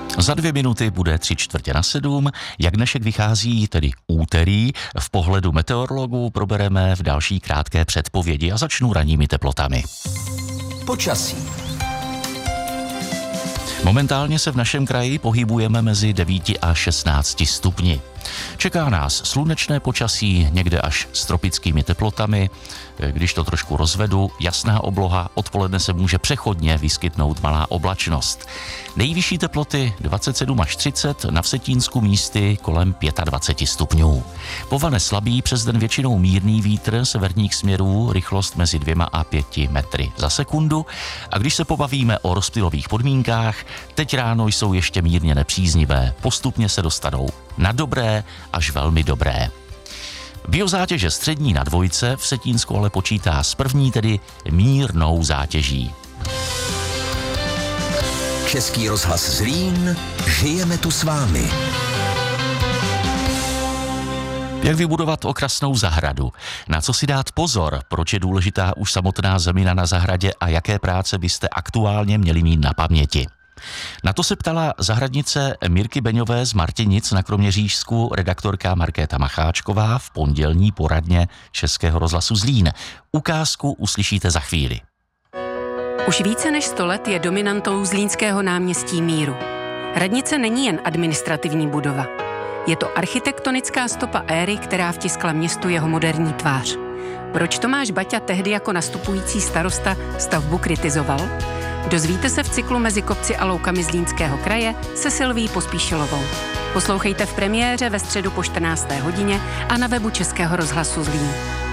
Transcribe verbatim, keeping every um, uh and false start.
Za dvě minuty bude tři čtvrtě na sedm. Jak dnešek vychází, tedy úterý, v pohledu meteorologů probereme v další krátké předpovědi a začnu ranními teplotami. Počasí. Momentálně se v našem kraji pohybujeme mezi devíti a šestnácti stupni. Čeká nás slunečné počasí, někde až s tropickými teplotami. Když to trošku rozvedu, jasná obloha, odpoledne se může přechodně vyskytnout malá oblačnost. Nejvyšší teploty dvacet sedm až třicet, na Vsetínsku místy kolem dvacet pět stupňů. Povane slabý, přes den většinou mírný vítr severních směrů, rychlost mezi dvěma a pěti metry za sekundu. A když se pobavíme o rozptylových podmínkách, teď ráno jsou ještě mírně nepříznivé, postupně se dostanou na dobré až velmi dobré. Biozátěže střední na dvojce, Vsetínsko ale počítá s první, tedy mírnou zátěží. Český rozhlas Zlín, žijeme tu s vámi. Jak vybudovat okrasnou zahradu? Na co si dát pozor? Proč je důležitá už samotná zemina na zahradě a jaké práce byste aktuálně měli mít na paměti? Na to se ptala zahradnice Mirky Beňové z Martinic na Kroměřížsku redaktorka Markéta Macháčková v pondělní poradně Českého rozhlasu Zlín. Ukázku uslyšíte za chvíli. Už více než sto let je dominantou zlínského náměstí Míru. Radnice není jen administrativní budova. Je to architektonická stopa éry, která vtiskla městu jeho moderní tvář. Proč Tomáš Baťa tehdy jako nastupující starosta stavbu kritizoval? Dozvíte se v cyklu Mezi kopci a loukami Zlínského kraje se Silví Pospíšilovou. Poslouchejte v premiéře ve středu po čtrnácté hodině a na webu Českého rozhlasu Zlín.